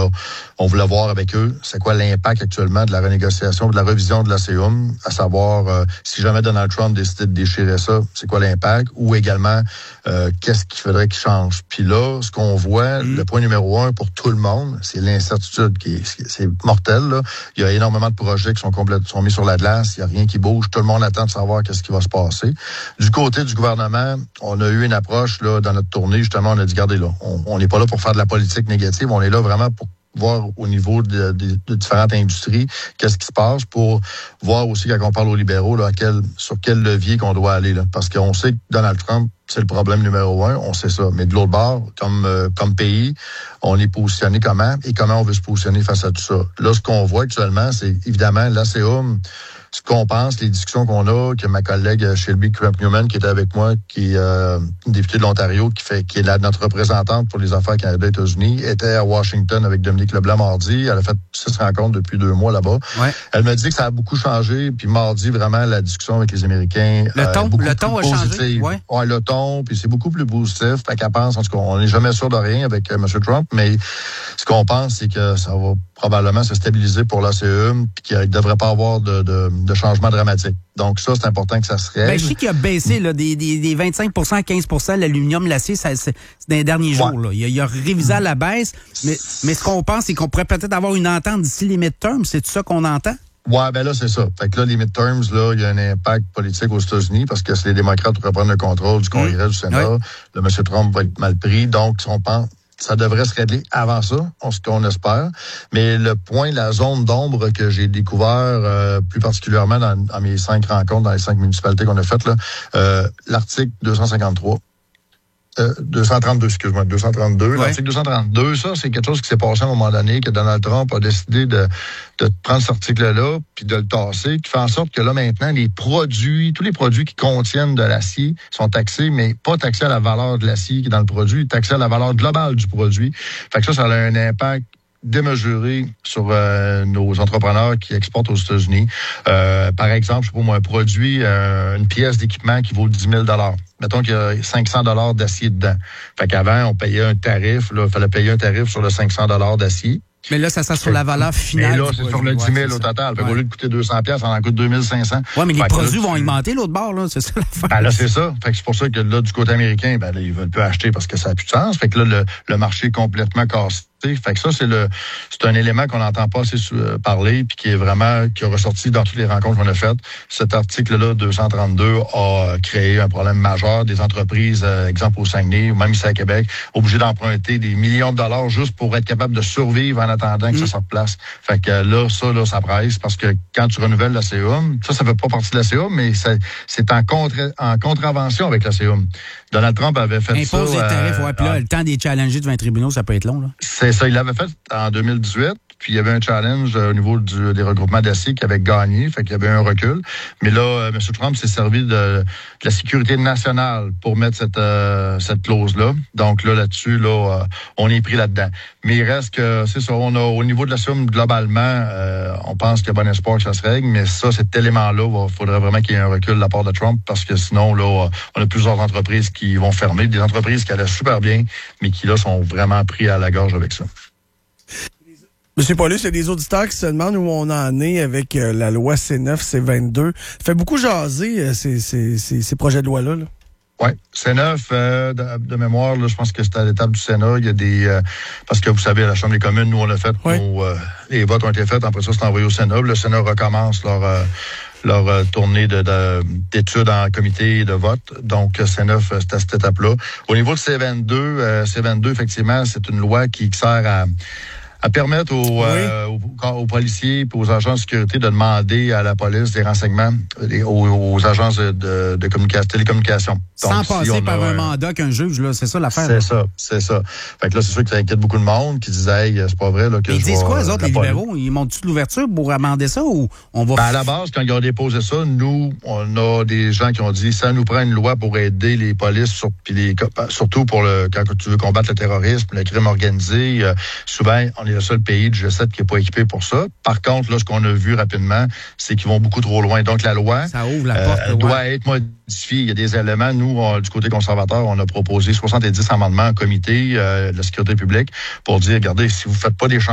on voulait voir avec eux c'est quoi l'impact actuellement de la renégociation, de la révision de l'ACEUM, à savoir si jamais Donald Trump décidait de déchirer ça, c'est quoi l'impact, ou également qu'est-ce qu'il faudrait qu'il change. Puis là, ce qu'on voit, le point numéro 1 pour tout le monde, c'est l'incertitude c'est mortel. Là. Il y a énormément de projets qui sont mis sur la glace, il n'y a rien qui bouge, tout le monde attend de savoir qu'est-ce qui va se passer. Du côté du gouvernement, on a eu une approche là dans notre tournée, justement, on a dit, regardez là, on n'est pas là pour faire de la politique négative, on est là vraiment pour voir au niveau de différentes industries qu'est-ce qui se passe, pour voir aussi quand on parle aux libéraux là, sur quel levier qu'on doit aller là, parce qu'on sait que Donald Trump c'est le problème numéro 1, on sait ça. Mais de l'autre bord, comme pays, on est positionné comment et comment on veut se positionner face à tout ça. Là, ce qu'on voit actuellement, c'est évidemment l'ACEUM. Ce qu'on pense, les discussions qu'on a, que ma collègue Shelby Cramp-Newman, qui était avec moi, qui est une députée de l'Ontario, qui est notre représentante pour les affaires Canada-États-Unis, était à Washington avec Dominique Leblanc mardi. Elle a fait 6 rencontres depuis 2 mois là-bas. Ouais. Elle m'a dit que ça a beaucoup changé. Puis mardi, vraiment, la discussion avec les Américains... Le ton a changé? Ouais, le ton, puis c'est beaucoup plus positif. Fait qu'elle pense, en tout cas, on n'est jamais sûr de rien avec M. Trump, mais ce qu'on pense, c'est que ça va probablement se stabiliser pour l'ACEUM, puis qu'il ne devrait pas avoir de changement dramatique. Donc ça, c'est important que ça se règle. Je sais qu'il a baissé là, des 25 à 15 l'aluminium, l'acier, c'est dans les derniers jours. Là. Il a révisé à la baisse, mais ce qu'on pense, c'est qu'on pourrait peut-être avoir une entente d'ici les midterms. C'est tout ça qu'on entend? Ouais, ben là, c'est ça. Fait que là, les midterms, là, il y a un impact politique aux États-Unis parce que si les démocrates reprennent le contrôle du Congrès, du Sénat, là, M. Trump va être mal pris. Donc, on pense ça devrait se régler avant ça, ce qu'on espère. Mais le point, la zone d'ombre que j'ai découvert, plus particulièrement dans mes 5 rencontres, dans les 5 municipalités qu'on a faites, là, l'article 253. 232, excuse-moi, 232. Ouais. L'article 232, ça, c'est quelque chose qui s'est passé à un moment donné, que Donald Trump a décidé de prendre cet article-là, puis de le tasser, qui fait en sorte que là, maintenant, tous les produits qui contiennent de l'acier sont taxés, mais pas taxés à la valeur de l'acier qui est dans le produit, taxés à la valeur globale du produit. Fait que ça a un impact démesuré sur nos entrepreneurs qui exportent aux États-Unis. Par exemple, je sais pas moi, un produit, une pièce d'équipement qui vaut 10 000 $. Mettons qu'il y a 500 $ d'acier dedans. Fait qu'avant, on payait un tarif, il fallait payer un tarif sur le 500 $ d'acier. Mais là, ça sera sur la valeur finale. Mais là, c'est sur le 10 000 au total. Fait qu'au lieu de coûter 200 $, ça en coûte 2 500. Oui, mais les produits vont augmenter l'autre bord, là. C'est ça l'affaire. Ben là, c'est ça. Fait que c'est pour ça que là, du côté américain, ben là, ils veulent plus acheter parce que ça n'a plus de sens. Fait que là, le marché est complètement cassé. Fait que ça, c'est un élément qu'on n'entend pas assez parler puis qui a ressorti dans toutes les rencontres qu'on a faites. Cet article-là, 232, a créé un problème majeur des entreprises, exemple au Saguenay ou même ici à Québec, obligées d'emprunter des millions de dollars juste pour être capable de survivre en attendant que ça se replace. Fait que là, ça presse parce que quand tu renouvelles la CEUM, ça fait pas partie de la CEUM, mais c'est en contravention avec la CEUM. Donald Trump avait fait ça. Impose des tarifs, puis là, le temps des challenges devant les tribunaux, ça peut être long, là. C'est ça, il l'avait fait en 2018. Puis il y avait un challenge au niveau des regroupements d'acier qui avait gagné, fait qu'il y avait un recul. Mais là, M. Trump s'est servi de la sécurité nationale pour mettre cette clause-là. Donc là-dessus, on est pris là-dedans. Mais il reste que, c'est ça, on a au niveau de la somme, globalement, on pense qu'il y a bon espoir que ça se règle, mais ça, cet élément-là, il faudrait vraiment qu'il y ait un recul de la part de Trump, parce que sinon, là, on a plusieurs entreprises qui vont fermer, des entreprises qui allaient super bien, mais qui, là, sont vraiment pris à la gorge avec ça. Monsieur Paulus, il y a des auditeurs qui se demandent où on en est avec la loi C9, C22. Ça fait beaucoup jaser ces projets de loi-là. Là. Oui, C9, de mémoire, là, je pense que c'est à l'étape du Sénat. Il y a des... parce que vous savez, à la Chambre des communes, nous, on l'a fait. Les votes ont été faits. Après ça, c'est envoyé au Sénat. Le Sénat recommence leur tournée d'études en comité de vote. Donc, C9, c'est à cette étape-là. Au niveau de C22, effectivement, c'est une loi qui sert à permettre aux policiers et aux agents de sécurité de demander à la police des renseignements aux agences de télécommunications. Sans passer par un mandat qu'un juge, là, c'est ça l'affaire. C'est ça. Fait que là, c'est sûr que ça inquiète beaucoup de monde qui disaient, hey, c'est pas vrai, là, que ils disent quoi, eux autres, les libéraux? Ils montent-tu de l'ouverture pour amender ça ou on va... à la base, quand ils ont déposé ça, nous, on a des gens qui ont dit, ça nous prend une loi pour aider les polices, surtout pour quand tu veux combattre le terrorisme, le crime organisé. Souvent, on est le seul pays du G7 qui n'est pas équipé pour ça. Par contre, là, ce qu'on a vu rapidement, c'est qu'ils vont beaucoup trop loin. Donc, la loi ça ouvre la porte, doit être modifiée. Il y a des éléments. Nous, du côté conservateur, on a proposé 70 amendements en comité de la sécurité publique pour dire, regardez, si vous ne faites pas des changements